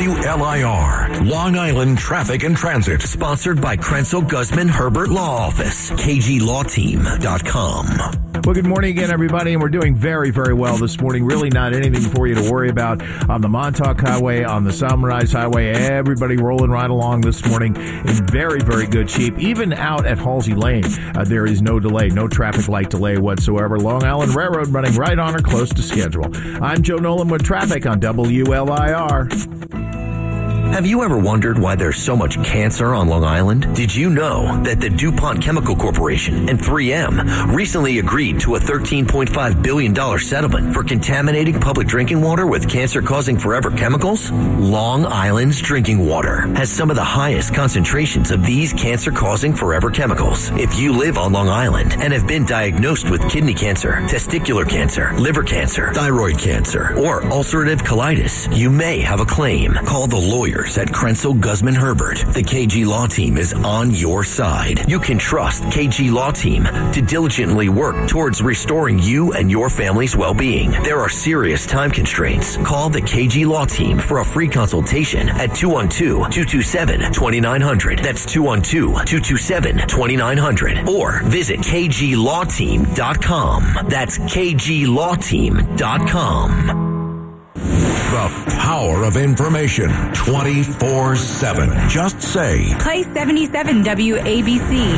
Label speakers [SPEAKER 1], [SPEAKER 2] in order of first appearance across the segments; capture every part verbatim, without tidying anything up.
[SPEAKER 1] W L I R, Long Island Traffic and Transit.
[SPEAKER 2] Sponsored by Krenzel Guzman Herbert Law Office, K G Law Team dot com.
[SPEAKER 3] Well, good morning again, everybody, and we're doing very, very well this morning. Really not anything for you to worry about on the Montauk Highway, on the Sunrise Highway. Everybody rolling right along this morning in very, very good shape. Even out at Halsey Lane, uh, there is no delay, no traffic light delay whatsoever. Long Island Railroad running right on or close to schedule. I'm Joe Nolan with traffic on W L I R.
[SPEAKER 2] Have you ever wondered why there's so much cancer on Long Island? Did you know that the DuPont Chemical Corporation and three M recently agreed to a thirteen point five billion dollars settlement for contaminating public drinking water with cancer-causing forever chemicals? Long Island's drinking water has some of the highest concentrations of these cancer-causing forever chemicals. If you live on Long Island and have been diagnosed with kidney cancer, testicular cancer, liver cancer, thyroid cancer, or ulcerative colitis, you may have a claim. Call the lawyers at Krenzel Guzman Herbert. The K G Law Team is on your side. You can trust K G Law Team to diligently work towards restoring you and your family's well-being. There are serious time constraints. Call the K G Law Team for a free consultation at two one two, two two seven, two nine zero zero. That's two one two, two two seven, two nine zero zero. Or visit K G Law Team dot com. That's K G Law Team dot com.
[SPEAKER 1] The power of information twenty-four seven. Just say
[SPEAKER 4] Play seventy-seven W A B C.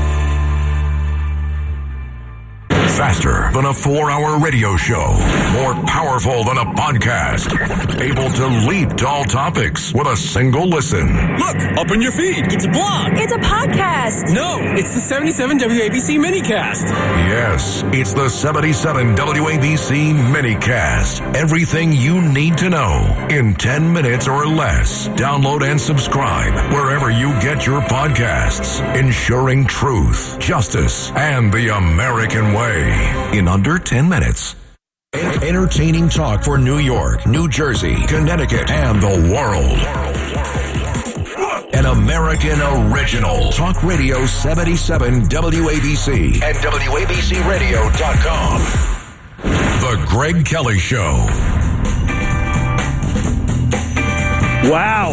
[SPEAKER 1] Faster than a four-hour radio show. More powerful than a podcast. Able to leap to all topics with a single listen.
[SPEAKER 5] Look, up in your feed. It's a blog.
[SPEAKER 4] It's a podcast.
[SPEAKER 5] No, it's the seventy-seven W A B C minicast.
[SPEAKER 1] Yes, it's the seventy-seven W A B C minicast. Everything you need to know in ten minutes or less. Download and subscribe wherever you get your podcasts. Ensuring truth, justice, and the American way. In under ten minutes. Entertaining talk for New York, New Jersey, Connecticut, and the world. An American original. Talk Radio seventy-seven W A B C and W A B C radio dot com. The Greg Kelly Show.
[SPEAKER 6] Wow.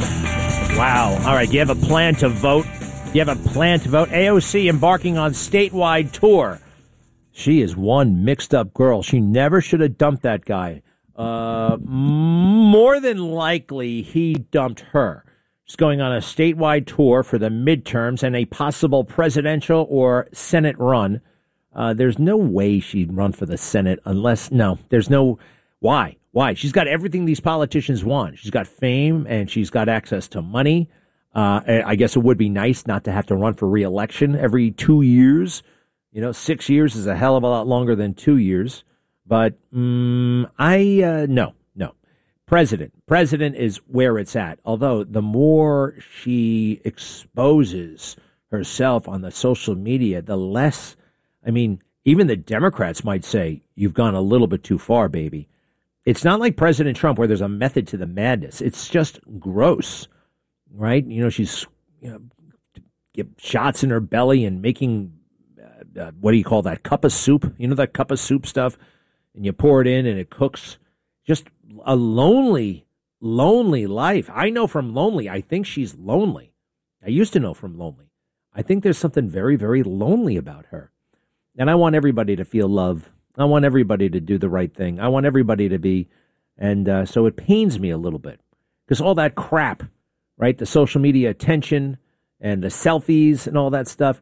[SPEAKER 6] Wow. All right, you have a plan to vote? You have a plan to vote? A O C embarking on statewide tour. She is one mixed-up girl. She never should have dumped that guy. Uh, more than likely, he dumped her. She's going on a statewide tour for the midterms and a possible presidential or Senate run. Uh, there's no way she'd run for the Senate unless, no, there's no, why? Why? She's got everything these politicians want. She's got fame and she's got access to money. Uh, I guess it would be nice not to have to run for re-election every two years. You know, six years is a hell of a lot longer than two years. But um, I, uh, no, no. President. President is where it's at. Although the more she exposes herself on the social media, the less, I mean, even the Democrats might say, you've gone a little bit too far, baby. It's not like President Trump where there's a method to the madness. It's just gross, right? You know, she's, you know, get shots in her belly and making, Uh, what do you call that? Cup of soup? You know that cup of soup stuff? And you pour it in and it cooks. Just a lonely, lonely life. I know from Lonely, I think she's lonely. I used to know from Lonely. I think there's something very, very lonely about her. And I want everybody to feel love. I want everybody to do the right thing. I want everybody to be. And uh, so it pains me a little bit. Because all that crap, right? The social media attention and the selfies and all that stuff.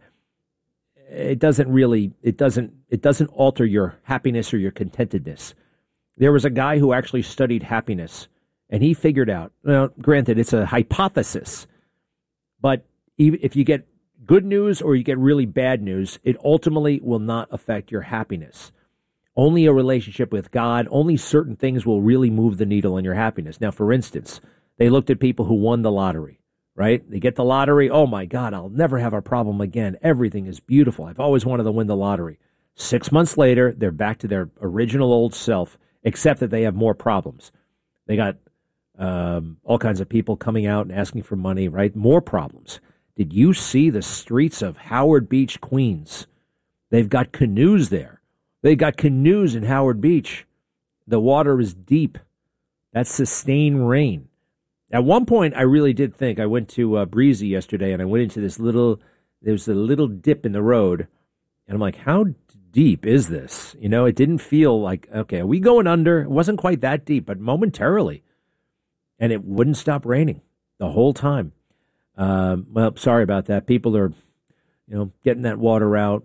[SPEAKER 6] It doesn't really, it doesn't, it doesn't alter your happiness or your contentedness. There was a guy who actually studied happiness, and he figured out, well, granted, it's a hypothesis, but even if you get good news or you get really bad news, it ultimately will not affect your happiness. Only a relationship with God, only certain things will really move the needle on your happiness. Now, for instance, they looked at people who won the lottery. Right? They get the lottery. Oh, my God, I'll never have a problem again. Everything is beautiful. I've always wanted to win the lottery. Six months later, they're back to their original old self, except that they have more problems. They got um, all kinds of people coming out and asking for money, right? More problems. Did you see the streets of Howard Beach, Queens? They've got canoes there. They got canoes in Howard Beach. The water is deep. That's sustained rain. At one point, I really did think, I went to uh, Breezy yesterday, and I went into this little, there was a little dip in the road, and I'm like, how deep is this? You know, it didn't feel like, okay, are we going under? It wasn't quite that deep, but momentarily. And it wouldn't stop raining the whole time. Um, well, sorry about that. People are, you know, getting that water out.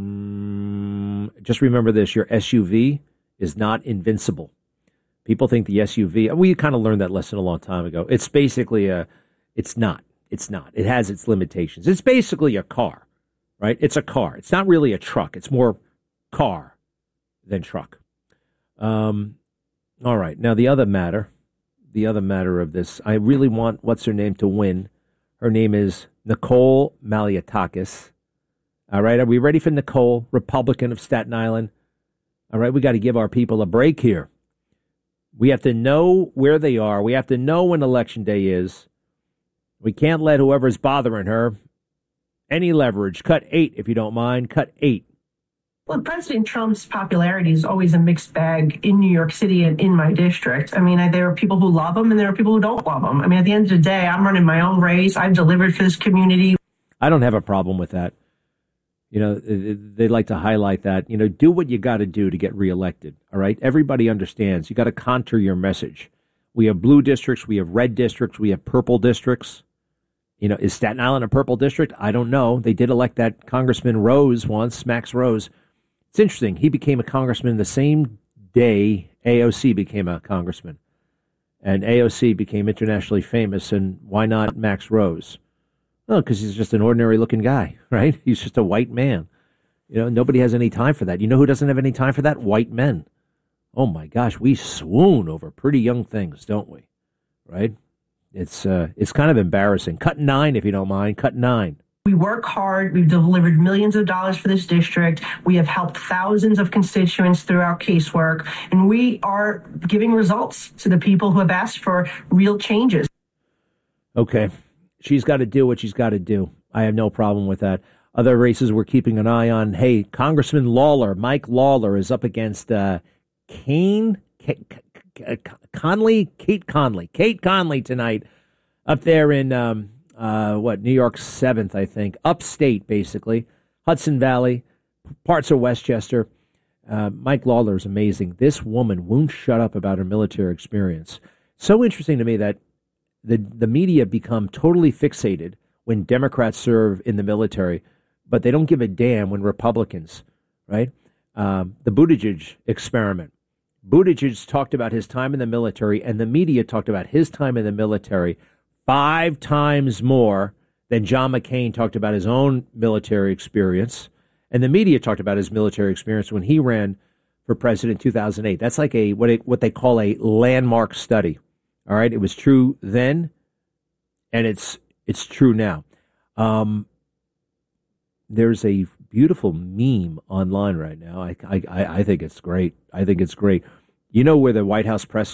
[SPEAKER 6] Mm, just remember this, your S U V is not invincible. People think the S U V, we kind of learned that lesson a long time ago. It's basically a, it's not, it's not. It has its limitations. It's basically a car, right? It's a car. It's not really a truck. It's more car than truck. Um, all right. Now, the other matter, the other matter of this, I really want, what's her name, to win. Her name is Nicole Malliotakis. All right. Are we ready for Nicole, Republican of Staten Island? All right. We got to give our people a break here. We have to know where they are. We have to know when Election Day is. We can't let whoever's bothering her any leverage. Cut eight, if you don't mind. Cut eight.
[SPEAKER 7] Well, President Trump's popularity is always a mixed bag in New York City and in my district. I mean, I, there are people who love him and there are people who don't love him. I mean, at the end of the day, I'm running my own race. I've delivered for this community.
[SPEAKER 6] I don't have a problem with that. You know, they like to highlight that. You know, do what you got to do to get reelected, all right? Everybody understands. You got to contour your message. We have blue districts. We have red districts. We have purple districts. You know, is Staten Island a purple district? I don't know. They did elect that Congressman Rose once, Max Rose. It's interesting. He became a congressman the same day A O C became a congressman. And A O C became internationally famous, and why not Max Rose? Well, because he's just an ordinary-looking guy, right? He's just a white man. You know, nobody has any time for that. You know who doesn't have any time for that? White men. Oh, my gosh, we swoon over pretty young things, don't we? Right? It's uh, it's kind of embarrassing. Cut nine, if you don't mind. Cut nine.
[SPEAKER 7] We work hard. We've delivered millions of dollars for this district. We have helped thousands of constituents through our casework, and we are giving results to the people who have asked for real changes.
[SPEAKER 6] Okay. She's got to do what she's got to do. I have no problem with that. Other races we're keeping an eye on. Hey, Congressman Lawler, Mike Lawler, is up against uh, Kane, K- K- Conley, Kate Conley. Kate Conley tonight up there in, um, uh, what, New York seventh, I think. Upstate, basically. Hudson Valley, parts of Westchester. Uh, Mike Lawler is amazing. This woman won't shut up about her military experience. So interesting to me that The the media become totally fixated when Democrats serve in the military, but they don't give a damn when Republicans, right? Um, the Buttigieg experiment. Buttigieg talked about his time in the military, and the media talked about his time in the military five times more than John McCain talked about his own military experience. And the media talked about his military experience when he ran for president in two thousand eight. That's like a what, it, what they call a landmark study. All right, it was true then, and it's it's true now. Um, there's a beautiful meme online right now. I, I I think it's great. I think it's great. You know where the White House press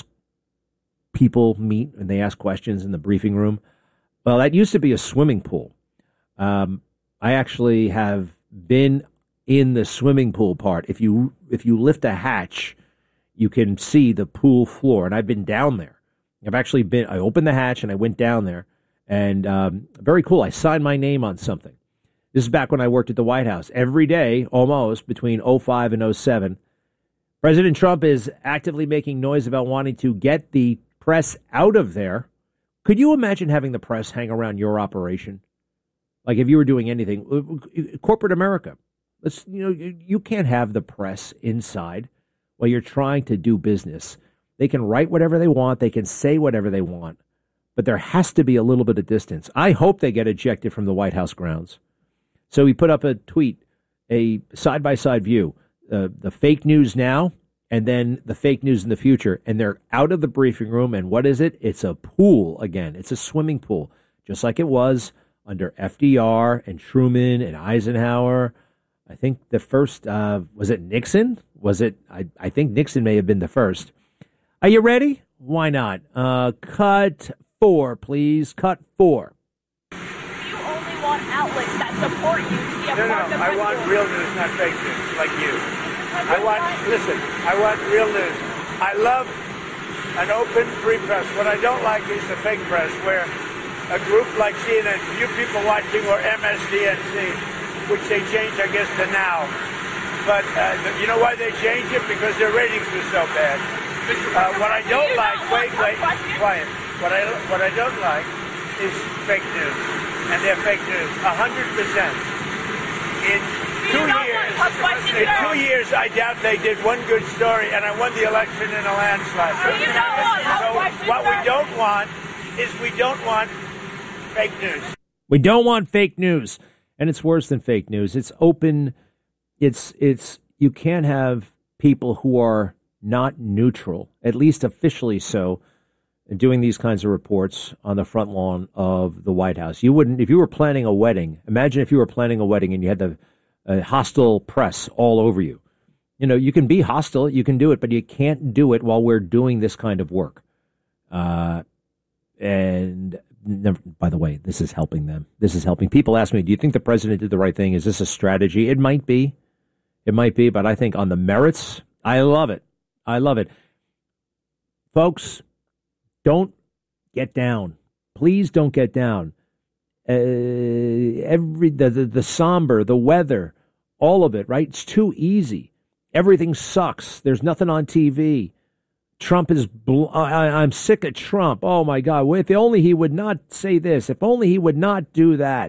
[SPEAKER 6] people meet and they ask questions in the briefing room? Well, that used to be a swimming pool. Um, I actually have been in the swimming pool part. If you if you lift a hatch, you can see the pool floor, and I've been down there. I've actually been, I opened the hatch and I went down there, and um, very cool. I signed my name on something. This is back when I worked at the White House. Every day, almost, between oh five and oh seven, President Trump is actively making noise about wanting to get the press out of there. Could you imagine having the press hang around your operation? Like if you were doing anything, corporate America, let's, you know, you can't have the press inside while you're trying to do business. They can write whatever they want. They can say whatever they want. But there has to be a little bit of distance. I hope they get ejected from the White House grounds. So he put up a tweet, a side-by-side view, uh, the fake news now and then the fake news in the future. And they're out of the briefing room. And what is it? It's a pool again. It's a swimming pool, just like it was under F D R and Truman and Eisenhower. I think the first, uh, was it Nixon? Was it? I, I think Nixon may have been the first. Are you ready? Why not? Uh, cut four, please. Cut four.
[SPEAKER 8] You only want outlets that support you to be a
[SPEAKER 9] no,
[SPEAKER 8] part
[SPEAKER 9] no,
[SPEAKER 8] of the
[SPEAKER 9] I want real news, not fake news, like you. I want, listen, I want real news. I love an open, free press. What I don't like is the fake press, where a group like C N N, few people watching, or M S D N C, which they changed, I guess, to Now. But uh, you know why they changed it? Because their ratings were so bad. Uh, what I don't like, wait, wait, quiet. What I what I don't like is fake news, and they're fake news, a hundred percent. In two years, in two years, I doubt they did one good story, and I won the election in a landslide. So what we don't want is we don't want fake news.
[SPEAKER 6] We don't want fake news, and it's worse than fake news. It's open. It's it's you can't have people who are not neutral, at least officially so, doing these kinds of reports on the front lawn of the White House. You wouldn't, if you were planning a wedding, imagine if you were planning a wedding and you had the uh, hostile press all over you. You know, you can be hostile, you can do it, but you can't do it while we're doing this kind of work. Uh, and never, by the way, this is helping them. This is helping. People ask me, do you think the president did the right thing? Is this a strategy? It might be. It might be, but I think on the merits, I love it. I love it. Folks, don't get down. Please don't get down. Uh, every the, the the somber, the weather, all of it, right? It's too easy. Everything sucks. There's nothing on T V. Trump is, bl- I, I'm sick of Trump. Oh, my God. If only he would not say this. If only he would not do that.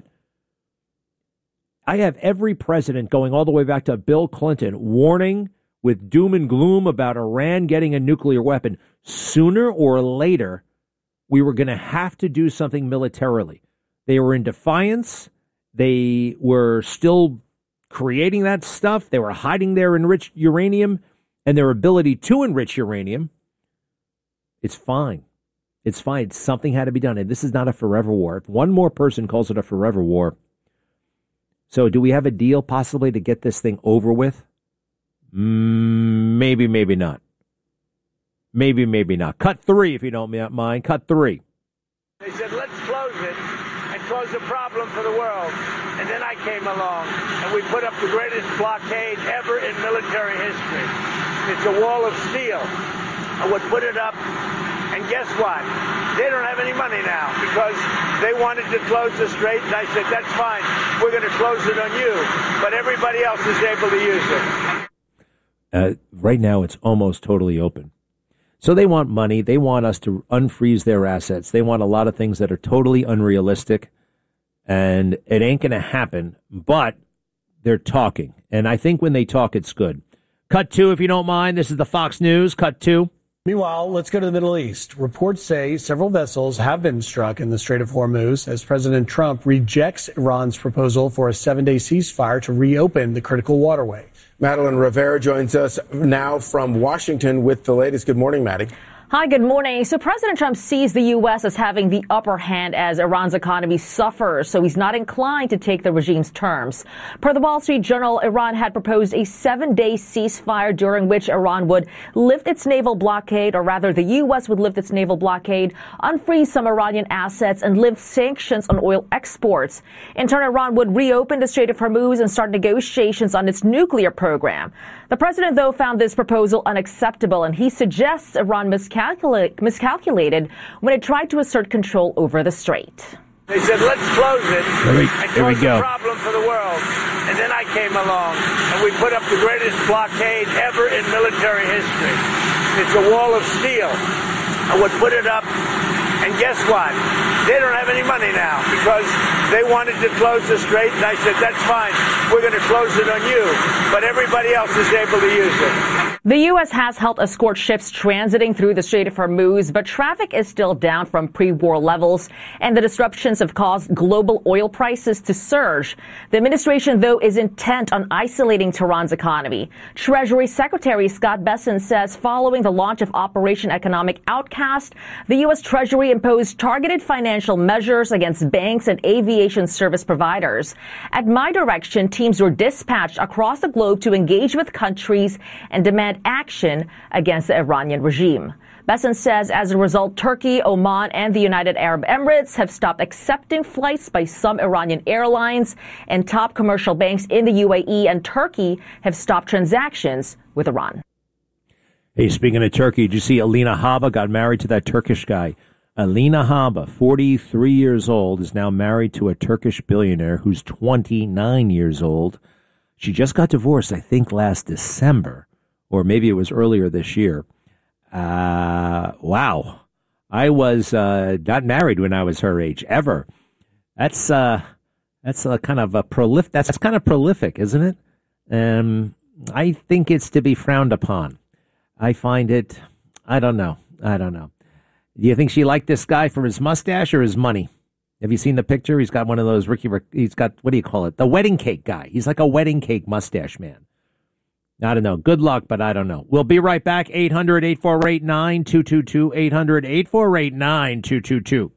[SPEAKER 6] I have every president going all the way back to Bill Clinton warning with doom and gloom about Iran getting a nuclear weapon. Sooner or later, we were going to have to do something militarily. They were in defiance. They were still creating that stuff. They were hiding their enriched uranium and their ability to enrich uranium. It's fine. It's fine. Something had to be done. And this is not a forever war. If one more person calls it a forever war. So do we have a deal possibly to get this thing over with? Mm, maybe, maybe not. Maybe, maybe not. Cut three, if you don't mind. Cut three.
[SPEAKER 9] They said, let's close it and cause a problem for the world. And then I came along, and we put up the greatest blockade ever in military history. It's a wall of steel. I would put it up, and guess what? They don't have any money now because they wanted to close the strait, and I said, that's fine. We're going to close it on you. But everybody else is able to use it.
[SPEAKER 6] Uh, right now, it's almost totally open. So they want money. They want us to unfreeze their assets. They want a lot of things that are totally unrealistic. And it ain't going to happen, but they're talking. And I think when they talk, it's good. Cut two, if you don't mind. This is the Fox News. Cut two.
[SPEAKER 10] Meanwhile, let's go to the Middle East. Reports say several vessels have been struck in the Strait of Hormuz as President Trump rejects Iran's proposal for a seven-day ceasefire to reopen the critical waterway.
[SPEAKER 11] Madeline Rivera joins us now from Washington with the latest. Good morning, Maddie.
[SPEAKER 12] Hi, good morning. So President Trump sees the U S as having the upper hand as Iran's economy suffers, so he's not inclined to take the regime's terms. Per the Wall Street Journal, Iran had proposed a seven-day ceasefire during which Iran would lift its naval blockade, or rather the U S would lift its naval blockade, unfreeze some Iranian assets, and lift sanctions on oil exports. In turn, Iran would reopen the Strait of Hormuz and start negotiations on its nuclear program. The president, though, found this proposal unacceptable, and he suggests Iran miscalculate, miscalculated when it tried to assert control over the strait.
[SPEAKER 9] They said, let's close it
[SPEAKER 6] we,
[SPEAKER 9] and cause a problem for the world. And then I came along, and we put up the greatest blockade ever in military history. It's a wall of steel. I would put it up, and guess what? They don't have any money now because they wanted to close the strait, and I said, that's fine. We're going to close it on you, but everybody else is able to use it.
[SPEAKER 12] The U S has helped escort ships transiting through the Strait of Hormuz, but traffic is still down from pre-war levels, and the disruptions have caused global oil prices to surge. The administration, though, is intent on isolating Tehran's economy. Treasury Secretary Scott Bessent says following the launch of Operation Economic Outcast, the U S Treasury imposed targeted financial measures against banks and aviation service providers. At my direction, teams were dispatched across the globe to engage with countries and demand action against the Iranian regime. Bessent says as a result, Turkey, Oman, and the United Arab Emirates have stopped accepting flights by some Iranian airlines, and top commercial banks in the U A E and Turkey have stopped transactions with Iran.
[SPEAKER 6] Hey, speaking of Turkey, did you see Alina Habba got married to that Turkish guy? Alina Habba, forty-three years old, is now married to a Turkish billionaire who's twenty-nine years old. She just got divorced, I think, last December, or maybe it was earlier this year. Uh, wow. I was uh, not married when I was her age, ever. That's uh, that's a kind of a prolific. That's kind of prolific, isn't it? Um, I think it's to be frowned upon. I find it. I don't know. I don't know. Do you think she liked this guy for his mustache or his money? Have you seen the picture? He's got one of those Ricky. He's got, what do you call it? The wedding cake guy. He's like a wedding cake mustache man. I don't know. Good luck, but I don't know. We'll be right back. eight hundred, eight four eight, nine two two two. eight hundred, eight four eight, nine two two two.